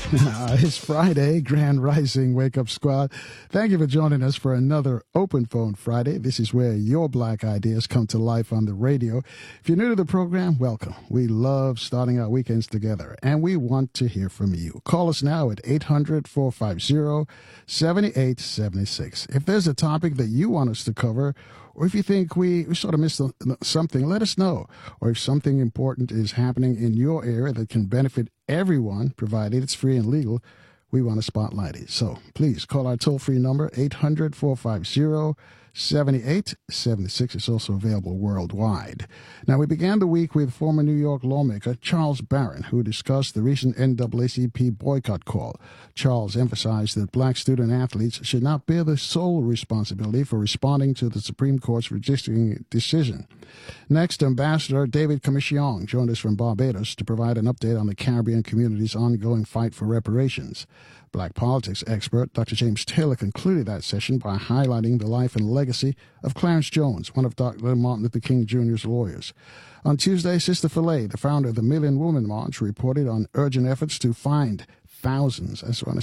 It's Friday, Grand Rising Wake Up Squad. Thank you for joining us for another Open Phone Friday. This is where your black ideas come to life on the radio. If you're new to the program, welcome. We love starting our weekends together, and we want to hear from you. Call us now at 800-450-7876. If there's a topic that you want us to cover, or if you think we sort of missed something, let us know. Or if something important is happening in your area that can benefit everyone, provided it's free and legal, we want to spotlight it. So please call our toll-free number, 800-450-7876. It's also available worldwide. Now, we began the week with former New York lawmaker Charles Barron, who discussed the recent NAACP boycott call. Charles emphasized that black student athletes should not bear the sole responsibility for responding to the Supreme Court's redistricting decision. Next, Ambassador David Commission joined us from Barbados to provide an update on the Caribbean community's ongoing fight for reparations. Black politics expert Dr. James Taylor concluded that session by highlighting the life and legacy of Clarence Jones, one of Dr. Martin Luther King Jr.'s lawyers. On Tuesday, Sister Filet, the founder of the Million Woman March, reported on urgent efforts to find thousands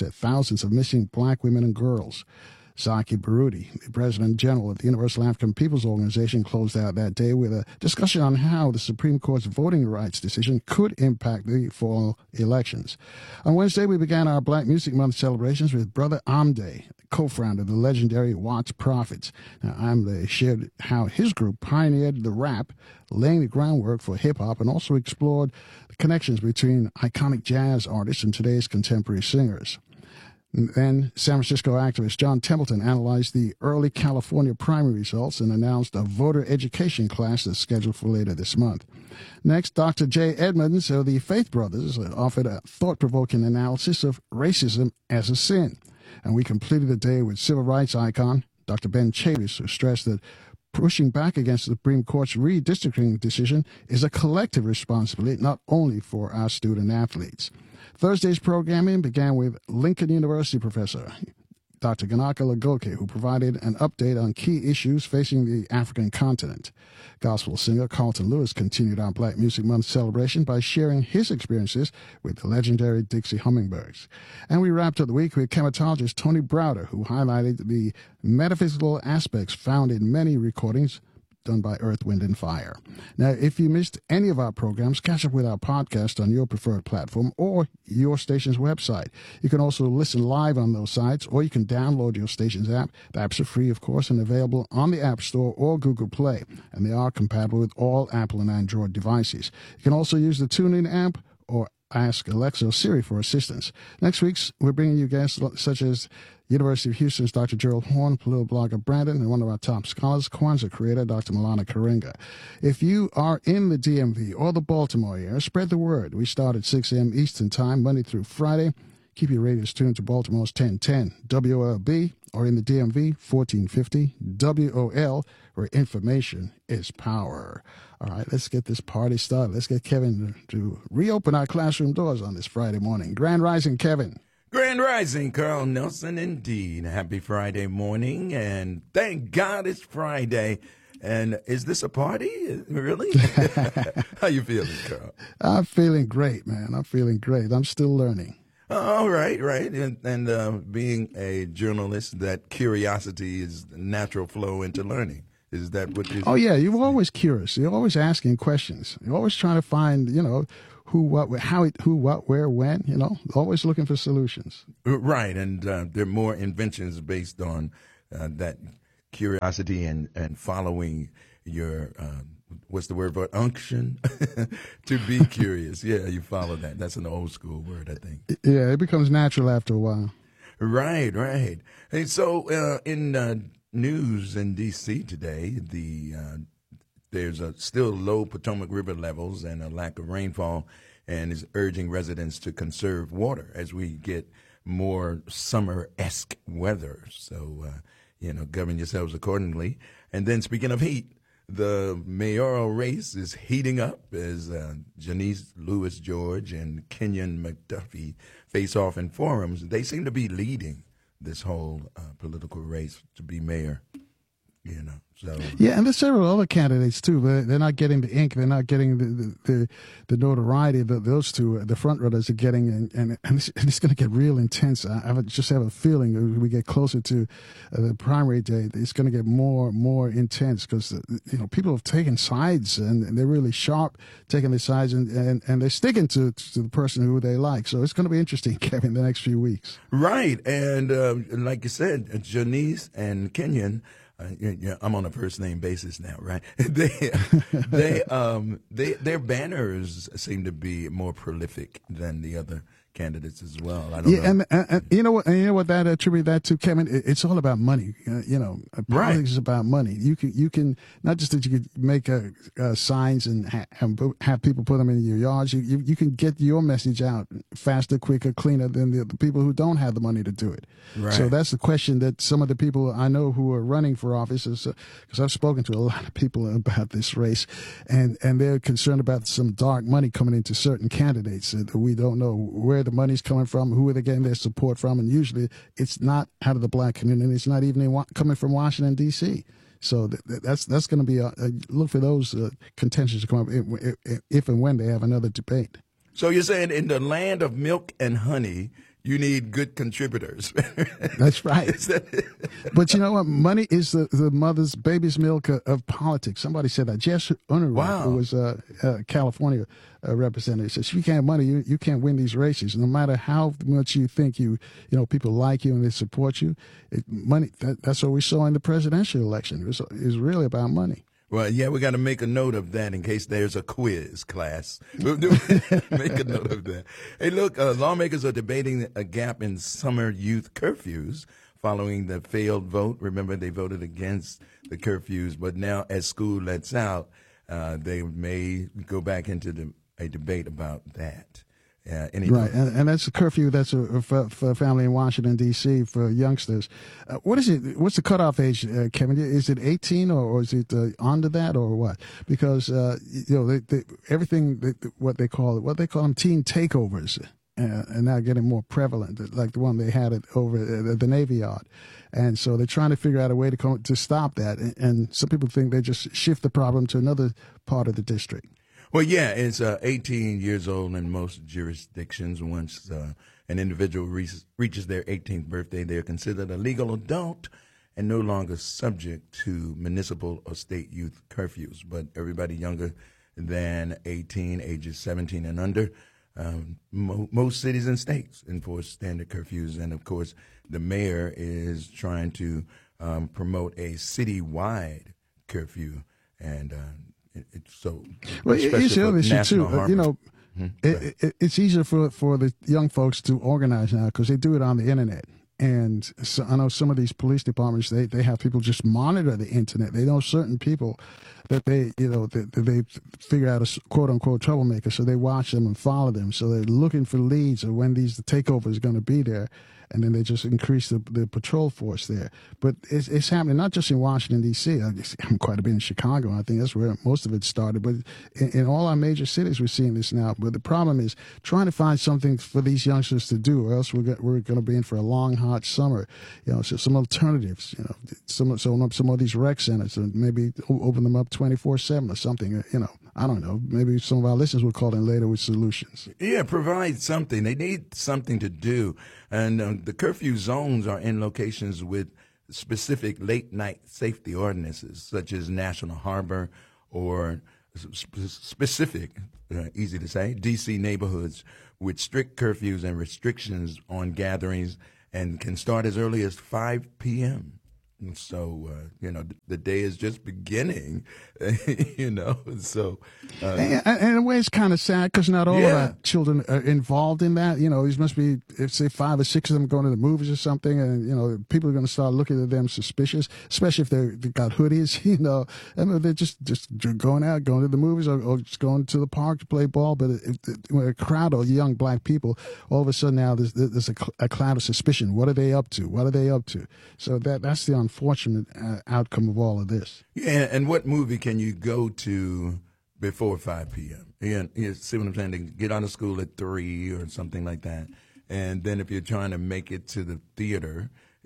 of missing black women and girls. Zaki Baruti, the President General of the Universal African Peoples Organization, closed out that day with a discussion on how the Supreme Court's voting rights decision could impact the fall elections. On Wednesday, we began our Black Music Month celebrations with Brother Amde, co-founder of the legendary Watts Prophets. Now, Amde shared how his group pioneered the rap, laying the groundwork for hip-hop, and also explored the connections between iconic jazz artists and today's contemporary singers. Then San Francisco activist John Templeton analyzed the early California primary results and announced a voter education class that's scheduled for later this month. Next, Dr. Jay Edmonds of the Faith Brothers offered a thought-provoking analysis of racism as a sin. And we completed the day with civil rights icon Dr. Ben Chavis, who stressed that pushing back against the Supreme Court's redistricting decision is a collective responsibility, not only for our student athletes. Thursday's programming began with Lincoln University professor Dr. Ganaka Lagoke, who provided an update on key issues facing the African continent. Gospel singer Carlton Lewis continued our Black Music Month celebration by sharing his experiences with the legendary Dixie Hummingbirds. And we wrapped up the week with chematologist Tony Browder, who highlighted the metaphysical aspects found in many recordings done by Earth, Wind, and Fire. Now, if you missed any of our programs, catch up with our podcast on your preferred platform or your station's website. You can also listen live on those sites, or you can download your station's app. The apps are free, of course, and available on the App Store or Google Play, and they are compatible with all Apple and Android devices. You can also use the TuneIn app or ask Alexa or Siri for assistance. Next week, we're bringing you guests such as University of Houston's Dr. Gerald Horn, political blogger Brandon, and one of our top scholars, Kwanzaa creator, Dr. Malana Karenga. If you are in the DMV or the Baltimore area, spread the word. We start at 6 a.m. Eastern Time, Monday through Friday. Keep your radios tuned to Baltimore's 1010 WOLB, or in the DMV 1450 WOL, where information is power. All right, let's get this party started. Let's get Kevin to reopen our classroom doors on this Friday morning. Grand Rising, Kevin. Grand Rising, Carl Nelson, indeed. Happy Friday morning, and thank God it's Friday. And is this a party? Really? How you feeling, Carl? I'm feeling great, man. I'm feeling great. I'm still learning. All right. And being a journalist, that curiosity is the natural flow into learning. Is that what you... Oh, yeah. You're always curious. You're always asking questions. You're always trying to find, who, what, where, when, always looking for solutions. Right. And there are more inventions based on that curiosity and following your, what's the word for it? Unction? To be curious. Yeah, you follow that. That's an old school word, I think. Yeah, it becomes natural after a while. Right. Hey, so in news in D.C. today, there's still low Potomac River levels and a lack of rainfall, and is urging residents to conserve water as we get more summer-esque weather. So, govern yourselves accordingly. And then speaking of heat, the mayoral race is heating up as Janice Lewis George and Kenyon McDuffie face off in forums. They seem to be leading this whole political race to be mayor. So yeah, and there's several other candidates too, but they're not getting the ink. They're not getting the notoriety that those two, the front runners, are getting, and it's going to get real intense. I just have a feeling as we get closer to the primary day, it's going to get more intense because people have taken sides and they're really sharp, taking the sides, and they're sticking to the person who they like. So it's going to be interesting, Kevin, the next few weeks. right, and like you said, Janice and Kenyon. I'm on a first name basis now, right? Their banners seem to be more prolific than the other candidates as well. I don't know. And you know what that attribute that to, Kevin. It's all about money. Politics is about money. You can not just that you could make signs and have people put them in your yards. You can get your message out faster, quicker, cleaner than the people who don't have the money to do it. Right. So that's the question that some of the people I know who are running for office, because I've spoken to a lot of people about this race, and they're concerned about some dark money coming into certain candidates that we don't know where the money's coming from, who are they getting their support from, and usually it's not out of the black community. It's not even coming from Washington, D.C. So that's going to be a look for those contentions to come up if and when they have another debate. So you're saying in the land of milk and honey, you need good contributors. That's right. But you know what? Money is the baby's milk of politics. Somebody said that. Jess Unruh, who was a California representative, said, if you can't have money, you can't win these races. No matter how much you think people like you and they support you, money. That's what we saw in the presidential election. It was really about money. Well, yeah, we got to make a note of that in case there's a quiz class. Make a note of that. Hey, look, lawmakers are debating a gap in summer youth curfews following the failed vote. Remember, they voted against the curfews, but now as school lets out, they may go back into a debate about that. Right, and that's a curfew. That's for a family in Washington, D.C. for youngsters. What is it? What's the cutoff age, Kevin? Is it 18 or is it under that or what? Because everything what they call them teen takeovers. And now getting more prevalent, like the one they had over at the Navy Yard. And so they're trying to figure out a way to stop that. And some people think they just shift the problem to another part of the district. Well, yeah, it's 18 years old in most jurisdictions. Once an individual reaches their 18th birthday, they're considered a legal adult and no longer subject to municipal or state youth curfews. But everybody younger than 18, ages 17 and under, most cities and states enforce standard curfews. And, of course, the mayor is trying to promote a citywide curfew. And it's the other issue too. It's easier for the young folks to organize now because they do it on the internet. And so I know some of these police departments, they have people just monitor the internet. They know certain people that they figure out a quote unquote troublemaker, so they watch them and follow them. So they're looking for leads of when the takeover is going to be there. And then they just increase the patrol force there. But it's happening not just in Washington, D.C. I'm quite a bit in Chicago. I think that's where most of it started. But in all our major cities, we're seeing this now. But the problem is trying to find something for these youngsters to do, or else we're going to be in for a long, hot summer. So some alternatives. Some of these rec centers, and maybe open them up 24/7 or something. I don't know. Maybe some of our listeners will call in later with solutions. Yeah, provide something. They need something to do. And the curfew zones are in locations with specific late-night safety ordinances, such as National Harbor or specific, easy to say, D.C. neighborhoods with strict curfews and restrictions on gatherings and can start as early as 5 p.m. So, the day is just beginning, so. And in a way, it's kind of sad because not all of our children are involved in that. These must be, say, 5 or 6 of them going to the movies or something. And, people are going to start looking at them suspicious, especially if they've got hoodies, and they're just going out, going to the movies or just going to the park to play ball. But when a crowd of young black people, all of a sudden now there's a cloud of suspicion. What are they up to? What are they up to? So that's the unfortunate outcome of all of this. Yeah, and what movie can you go to before 5 p.m.? You see what I'm saying? To get out of school at 3 or something like that. And then if you're trying to make it to the theater,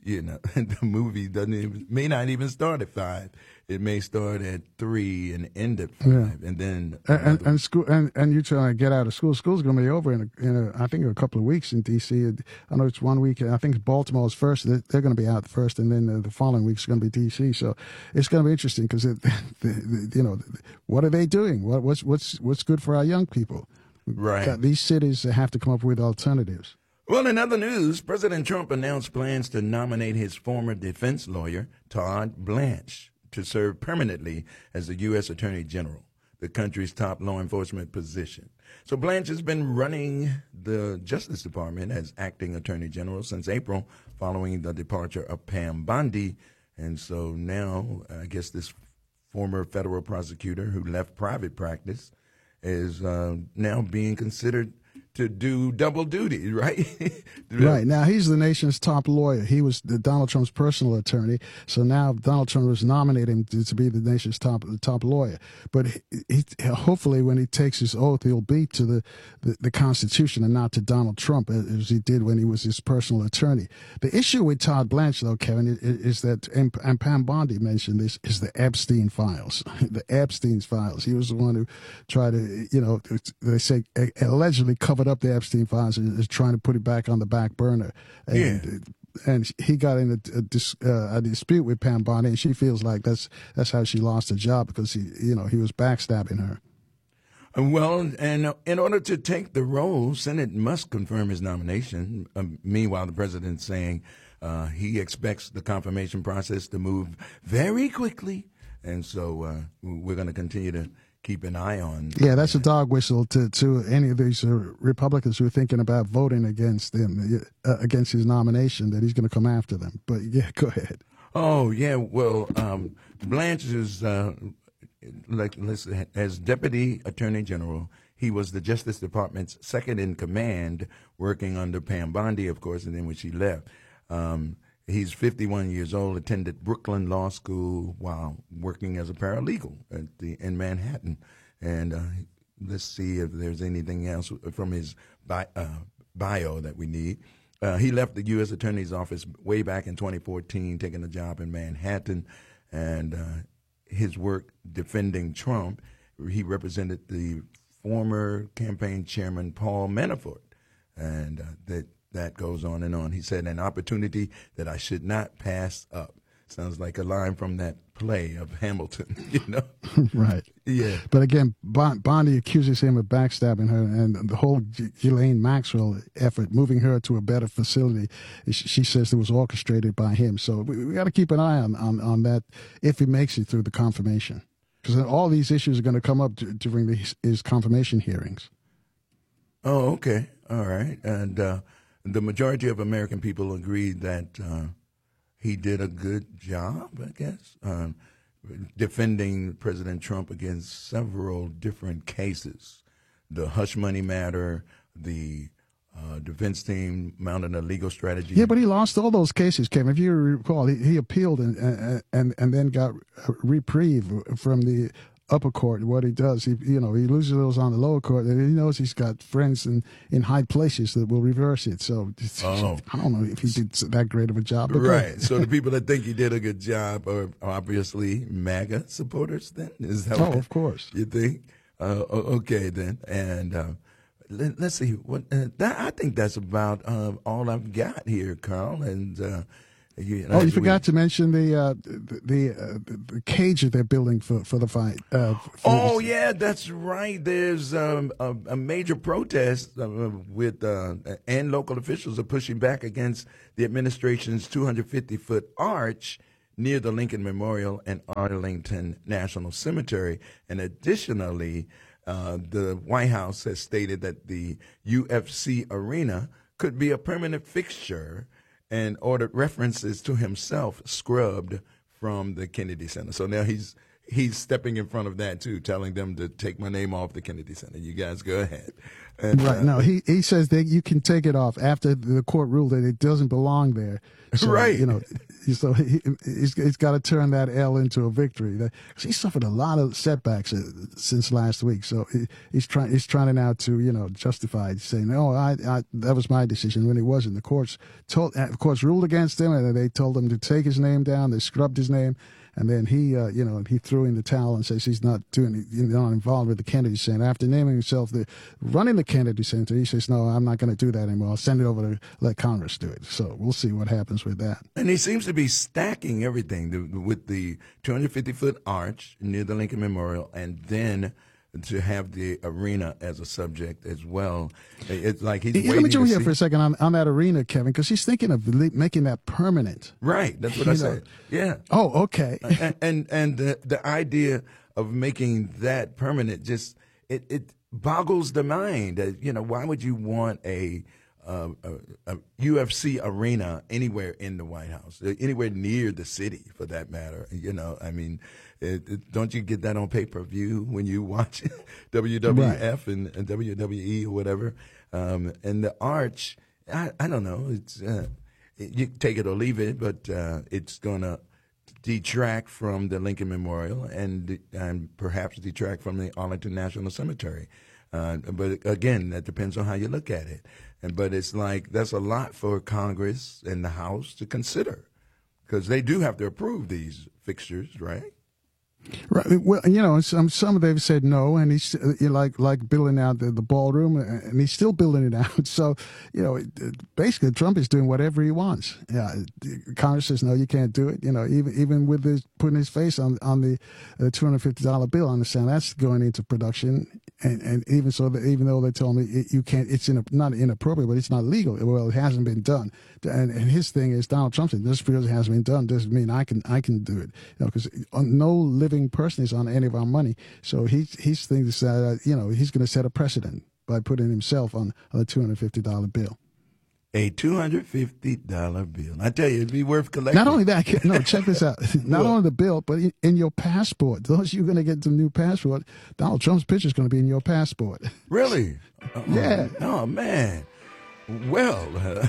the movie may not even start at 5. It may start at 3 and end at 5, Yeah. and then And school and you trying to get out of school. School's going to be over I think a couple of weeks in D.C. I know it's 1 week. I think Baltimore's first. They're going to be out first, and then the following week's going to be D.C. So it's going to be interesting because what are they doing? What's good for our young people? right. These cities have to come up with alternatives. Well, in other news, President Trump announced plans to nominate his former defense lawyer, Todd Blanche, to serve permanently as the U.S. Attorney General, the country's top law enforcement position. So Blanche has been running the Justice Department as acting Attorney General since April, following the departure of Pam Bondi. And so now, I guess this former federal prosecutor who left private practice is now being considered to do double duty, right? Right. Now, he's the nation's top lawyer. He was Donald Trump's personal attorney. So now Donald Trump has nominated him to be the nation's top lawyer. But he hopefully, when he takes his oath, he'll be to the Constitution and not to Donald Trump, as he did when he was his personal attorney. The issue with Todd Blanche, though, Kevin, is that, and Pam Bondi mentioned this, is the Epstein files. The Epstein files. He was the one who tried to, they say, allegedly covered up the Epstein files and is trying to put it back on the back burner. And he got in a dispute with Pam Bondi, and she feels like that's how she lost her job, because he was backstabbing her. Well, and in order to take the role, Senate must confirm his nomination. Meanwhile, the president's saying he expects the confirmation process to move very quickly, and so we're going to continue to keep an eye on. Yeah, that's a dog whistle to any of these Republicans who are thinking about voting against him, against his nomination, that he's going to come after them. But yeah, go ahead. Oh, yeah. Well, Blanche is, as Deputy Attorney General, he was the Justice Department's second in command, working under Pam Bondi, of course, and then when she left. He's 51 years old, attended Brooklyn Law School while working as a paralegal in Manhattan. And let's see if there's anything else from his bio that we need. He left the U.S. Attorney's Office way back in 2014, taking a job in Manhattan. And his work defending Trump, he represented the former campaign chairman, Paul Manafort. And that goes on and on. He said, an opportunity that I should not pass up. Sounds like a line from that play of Hamilton, Right. Yeah. But again, Bondi accuses him of backstabbing her, and the whole Ghislaine Maxwell effort, moving her to a better facility, she says it was orchestrated by him. So we got to keep an eye on that if he makes it through the confirmation. Because all these issues are going to come up during his confirmation hearings. Oh, okay. All right. And the majority of American people agree that he did a good job, I guess, defending President Trump against several different cases. The hush money matter, the defense team mounted a legal strategy. Yeah, but he lost all those cases, Kevin. If you recall, he appealed and then got a reprieve from the upper court. What he does, he loses those on the lower court, and he knows he's got friends in high places that will reverse it. So I don't know if he did that great of a job. Right. So the people that think he did a good job are obviously MAGA supporters. Then is that? Of course. You think? Okay, then. And let's see. What I think that's about all I've got here, Carl. And you forgot to mention the cage that they're building for the fight. Yeah, that's right. There's a major protest and local officials are pushing back against the administration's 250-foot arch near the Lincoln Memorial and Arlington National Cemetery. And additionally, the White House has stated that the UFC arena could be a permanent fixture, and ordered references to himself scrubbed from the Kennedy Center. So now he's he's stepping in front of that too, telling them to take my name off the Kennedy Center. You guys go ahead. And, right. No, he says that you can take it off after the court ruled that it doesn't belong there. So, right. So he's got to turn that L into a victory. He suffered a lot of setbacks since last week. So he's trying now to, justify saying, "No, that was my decision," when it wasn't. The courts ruled against him, and they told him to take his name down. They scrubbed his name. And then he threw in the towel and says he's not involved with the Kennedy Center. After naming himself running the Kennedy Center, he says, "No, I'm not going to do that anymore. I'll send it over to let Congress do it." So we'll see what happens with that. And he seems to be stacking everything with the 250-foot arch near the Lincoln Memorial, and then to have the arena as a subject as well. It's like he's waiting Let me jump to here see. for a second on that arena, Kevin, because he's thinking of making that permanent. Right, that's what I said. Yeah. Oh, okay. and the idea of making that permanent just it boggles the mind. Why would you want a UFC arena anywhere in the White House, anywhere near the city, for that matter? Don't you get that on pay-per-view when you watch WWF and WWE or whatever? And the arch, I don't know. It's you take it or leave it, but it's gonna detract from the Lincoln Memorial and perhaps detract from the Arlington National Cemetery. But again, that depends on how you look at it. But it's like that's a lot for Congress and the House to consider, because they do have to approve these fixtures, right? Right. Well, some they've said no, and he's like building out the ballroom, and he's still building it out. So, basically, Trump is doing whatever he wants. Yeah, Congress says no, you can't do it. Even with putting his face on the $250 bill, I understand that's going into production, and even though they told me you can't, it's not inappropriate, but it's not legal. Well, it hasn't been done, and his thing is Donald Trump said just because it hasn't been done doesn't mean I can do it. Because no living person is on any of our money, so he's thinking that he's going to set a precedent by putting himself on a $250 bill. A $250 bill. I tell you, it'd be worth collecting. Not only that, no, check this out. Not only the bill, but in your passport. Those you're going to get the new passport, Donald Trump's picture is going to be in your passport. Really? Yeah. Oh man. Well.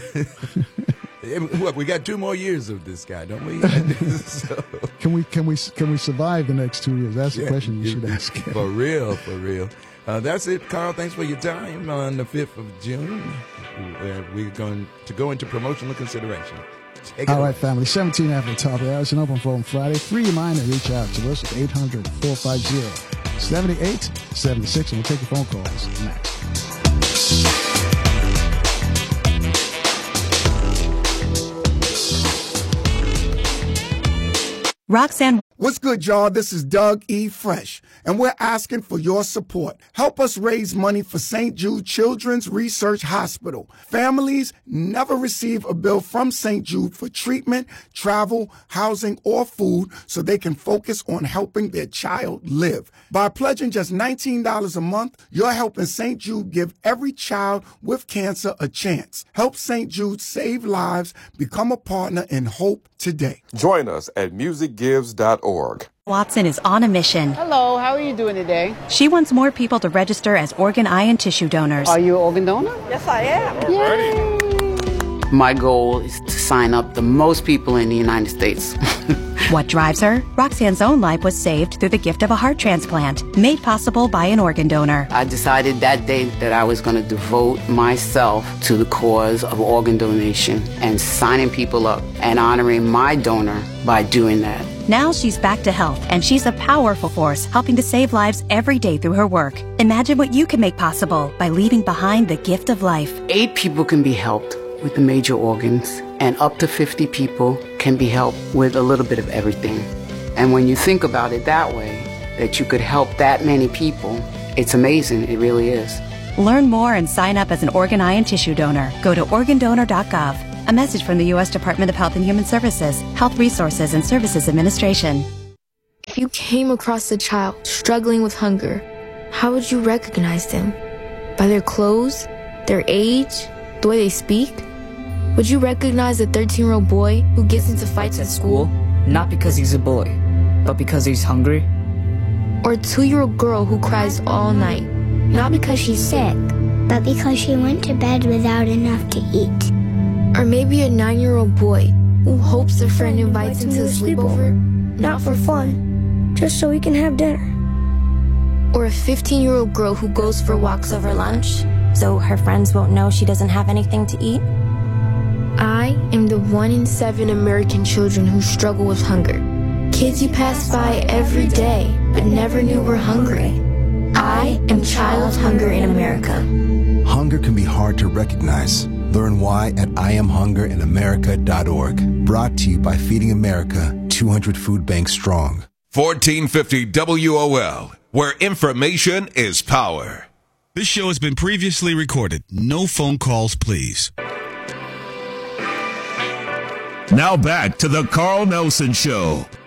What, we got 2 more years of this guy, don't we? So, Can we survive the next 2 years? That's the question you should ask. For real. That's it, Carl. Thanks for your time on the 5th of June. We're going to go into promotional consideration. All right, family. 17 after the top of the hour. It's an open phone Friday. Free reminder, reach out to us at 800-450-7876, and we'll take your phone calls next. Roxanne. What's good, y'all? This is Doug E. Fresh, and we're asking for your support. Help us raise money for St. Jude Children's Research Hospital. Families never receive a bill from St. Jude for treatment, travel, housing, or food, so they can focus on helping their child live. By pledging just $19 a month, you're helping St. Jude give every child with cancer a chance. Help St. Jude save lives. Become a partner in hope today. Join us at musicgives.org. Watson is on a mission. Hello, how are you doing today? She wants more people to register as organ, eye, and tissue donors. Are you an organ donor? Yes, I am. Yay! My goal is to sign up the most people in the United States. What drives her? Roxanne's own life was saved through the gift of a heart transplant, made possible by an organ donor. I decided that day that I was going to devote myself to the cause of organ donation and signing people up and honoring my donor by doing that. Now she's back to health, and she's a powerful force helping to save lives every day through her work. Imagine what you can make possible by leaving behind the gift of life. 8 people can be helped with the major organs, and up to 50 people can be helped with a little bit of everything. And when you think about it that way, that you could help that many people, it's amazing. It really is. Learn more and sign up as an organ, eye, and tissue donor. Go to organdonor.gov. A message from the U.S. Department of Health and Human Services, Health Resources and Services Administration. If you came across a child struggling with hunger, how would you recognize them? By their clothes, their age, the way they speak? Would you recognize a 13-year-old boy who gets into fights at school? Not because he's a boy, but because he's hungry? Or a 2-year-old girl who cries all night, not because she's sick, but because she went to bed without enough to eat. Or maybe a 9-year-old boy who hopes a friend invites him to a sleepover, not for fun, just so he can have dinner. Or a 15-year-old girl who goes for walks over lunch, so her friends won't know she doesn't have anything to eat. I am the 1 in 7 American children who struggle with hunger. Kids you pass by every day, but never knew were hungry. I am Child Hunger in America. Hunger can be hard to recognize. Learn why at IamHungerInAmerica.org. Brought to you by Feeding America, 200 Food Banks Strong. 1450 WOL, where information is power. This show has been previously recorded. No phone calls, please. Now back to the Carl Nelson Show.